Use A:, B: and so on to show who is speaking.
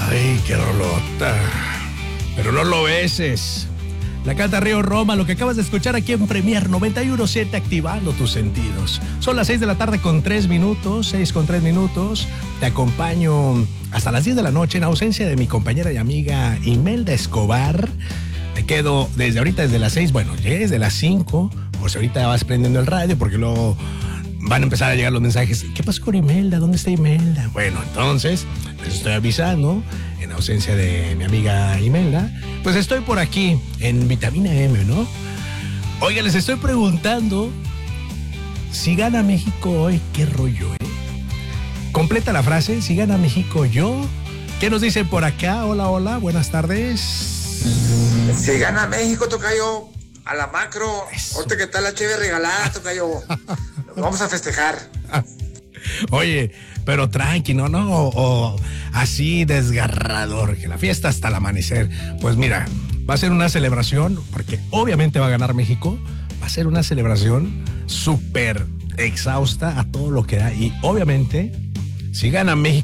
A: Ay, qué rolota. Pero no lo beses. La canta Río Roma, lo que acabas de escuchar aquí en Premier 91.7, activando tus sentidos. Son las 6 de la tarde con 3 minutos, 6 con 3 minutos. Te acompaño hasta las 10 de la noche en ausencia de mi compañera y amiga Imelda Escobar. Te quedo desde ahorita, desde las 6, bueno, llegué desde las 5, por si ahorita vas prendiendo el radio, porque luego van a empezar a llegar los mensajes. ¿Qué pasó con Imelda? ¿Dónde está Imelda? Bueno, entonces, les estoy avisando, en ausencia de mi amiga Imelda, pues estoy por aquí, en Vitamina M, ¿no? Oiga, les estoy preguntando si gana México hoy, ¿qué rollo, Completa la frase, si gana México yo. ¿Qué nos dicen por acá? Hola, hola, buenas tardes.
B: Si gana México, tocayo, a la macro. Ahorita que está la cheve regalada, tocayo. Vamos a festejar.
A: Oye, pero tranqui, no, o así desgarrador, que la fiesta hasta el amanecer. Pues mira, va a ser una celebración, porque obviamente va a ganar México. Va a ser una celebración súper exhausta a todo lo que da. Y obviamente, si gana México,